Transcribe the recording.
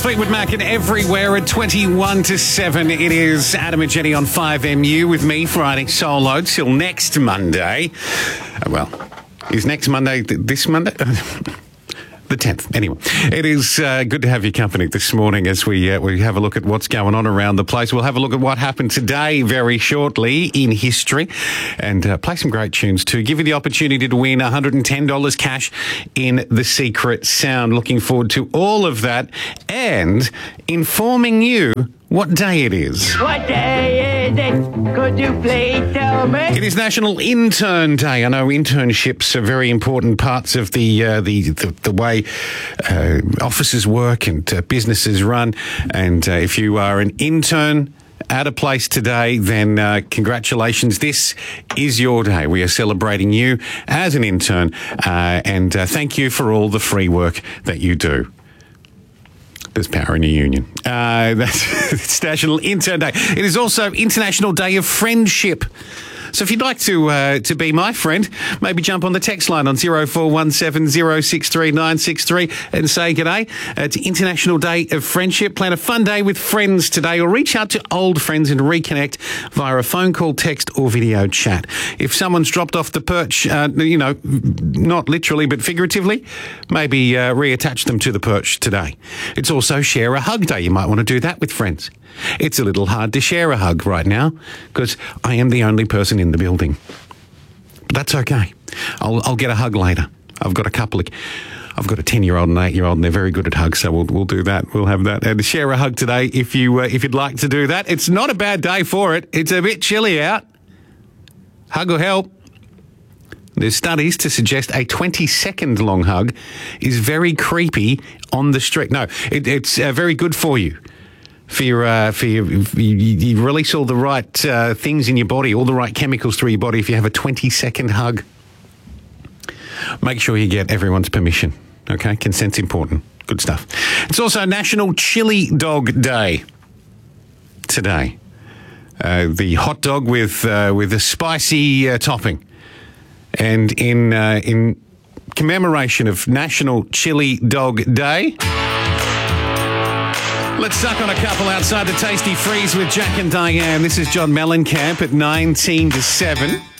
Fleetwood Mac and everywhere at 21 to 7. It is Adam and Jenny on 5MU with me, Friday solo till next Monday. Well, is next Monday this Monday? The 10th. Anyway, it is good to have your company this morning as we have a look at what's going on around the place. We'll have a look at what happened today very shortly in history and play some great tunes too. Give you the opportunity to win $110 cash in The Secret Sound. Looking forward to all of that and informing you what day it is. What day is it? Could you please tell me? It is National Intern Day. I know internships are very important parts of the way offices work and businesses run. And if you are an intern at a place today, then congratulations. This is your day. We are celebrating you as an intern and thank you for all the free work that you do. There's power in a union. It's National Intern Day. It is also International Day of Friendship. So if you'd like to be my friend, maybe jump on the text line on 0417 063 963 and say g'day. It's International Day of Friendship. Plan a fun day with friends today or reach out to old friends and reconnect via a phone call, text or video chat. If someone's dropped off the perch, not literally but figuratively, maybe reattach them to the perch today. It's also Share a Hug Day. You might want to do that with friends. It's a little hard to share a hug right now because I am the only person in the building. But that's okay. I'll get a hug later. I've got a 10-year-old and 8-year-old, and they're very good at hugs, so we'll do that. We'll have that. And share a hug today if you'd like to do that. It's not a bad day for it. It's a bit chilly out. Hug will help. There's studies to suggest a 20-second long hug is very creepy on the street. No, it's very good for you. You release all the right things in your body, all the right chemicals through your body if you have a 20-second hug. Make sure you get everyone's permission, okay? Consent's important. Good stuff. It's also National Chili Dog Day today. The hot dog with a spicy topping. And in commemoration of National Chili Dog Day, let's suck on a couple outside the Tasty Freeze with Jack and Diane. This is John Mellencamp at 19 to 7.